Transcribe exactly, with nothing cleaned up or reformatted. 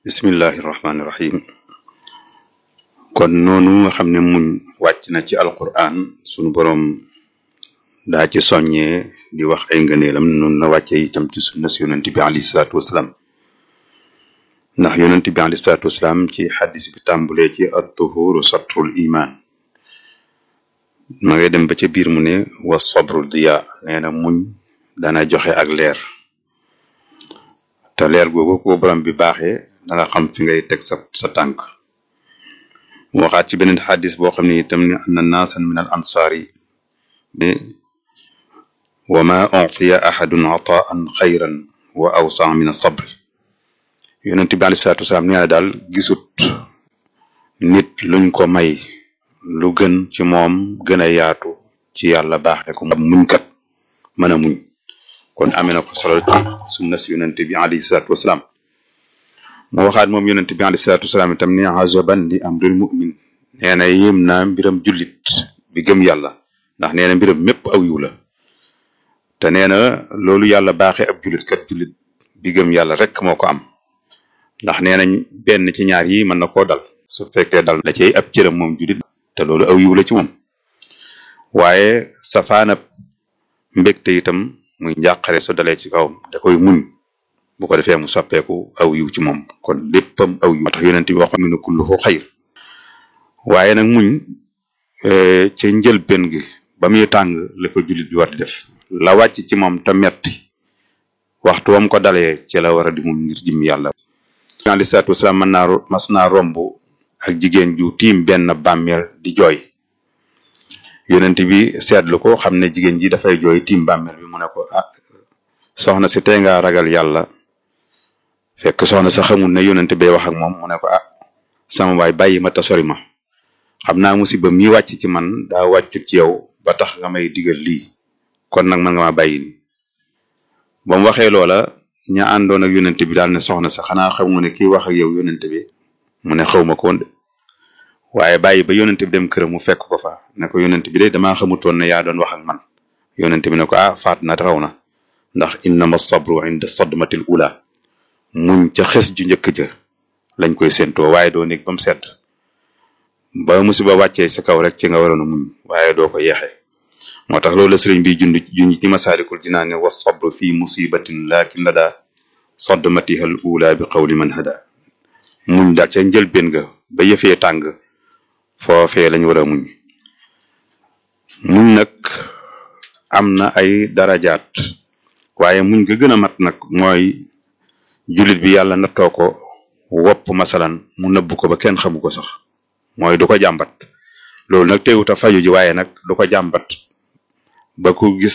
bismillahi rahmaani rahim kon noonu nga xam ne muñ wàcc na ci alquran sunu boroom daa ci soññee di wax ay ngëneelam noonu la wàcce itam ci sunna si yonent bi alayhi salaatu wasalaam ndax yonent bi alayhi salaatu wasalaam ci xaddis bi tàmbulee ci at-tuhuru satrul iman ma ngay dem ba ca biir mu ne wa sabru diya nee na muñ dana joxe ak leer te leer googu ko borom bi baaxee da nga xam fi ngay teg sa sa tànk mu waxaat ci beneen xaddis boo xam ne itam ne anna naasan min al ansaari ne wa ma u'tiya ahadun ataan xayran wa awsa min as-sabr yonent bi alayhi salaatu wasalaam nee na daal gisut nit luñ ko may lu gën ci moom gën a yaatu ci yàlla baaxee ko muñkat mën a muñ kon amee na ko solo ci sunna si yonent bi alayhi salaatu wasalaam mu waxaat moom yonent bi alayhi salaatu wasalaam itam ne ajaban li amril mu'min nee na yéem naa mbiram jullit bi gëm yàlla ndax nee na mbiram mépp aw yiw la te nee na loolu yàlla baaxee ab jullit kat jullit bi gëm yàlla rek moo ko am ndax nee nañ benn ci ñaar yi mën na koo dal su fekkee dal na ci ab cëram moom jullit te loolu aw yiw la ci moom waaye safaanab mbégte itam muy njàqare su dalee ci kawam da koy muñ bu ko defee mu soppeeku aw yiw ci moom kon léppam aw yiw moo tax yonent bi wax ne kulluhu xayr waaye nag muñ ci njëlbéen gi ba muy tàng la ko jullit bi war di def la wàcc ci moom te metti waxtu wam ko dalee ci la war a di muñ ngir jëm yàlla alayhi salaatu wasalaam mën naa mas naa romb ak jigéen ju tiim benn bàmmeel di jooy yonent bi seetlu ko xam ne jigéen ji dafay jooy tiim bàmmeel bi mu ne ko ah soxna si tey nga ragal yàlla fekk soxna sa xamul ne yonent bee wax ak moom mu ne ko ah sama waay bàyyi ma te sori ma xam naa musiba mi wàcc ci man daa wàccut ci yow ba tax nga may digal lii kon nag man nga ma bàyyi ni ba mu waxee loola ña àndoon ak yonent bi daal ne soxna sa xanaa xamu ne kii wax ak yow yonent bi mu ne xaw ma ko woon de waaye bàyyi ba yonent bi dem këram mu fekk ko fa ne ko yonent bi de damaa xamutoon ne yaa doon wax ak man yonent bi ne ko ah faat na raw na ndax innama sabru inda sadmatil ula muñ ca xes ju njëkk ja lañ koy séentoo waaye doo nekk ba mu sedd ba musiba wàccee sa kaw rek ci nga waroon a muñ waaye doo ko yeexe moo tax loolu la sëriñ bi jund junj ci masaalikul jinaan ne wa sabru fii musibatin lakin la daa sadmatihal ula bi qawli man hada muñ daal ca njëlbéen ga ba yëfee tàng foofee lañ war a muñ muñ nag am na ay darajaat waaye muñ ga gën a mat nag mooy jullit bi yàlla nattoo ko wopp masalan mu nëbb ko ba kenn xamu ko sax mooy du ko jàmbat loolu nag teewut a faju ji waaye nag du ko jàmbat ba ku gis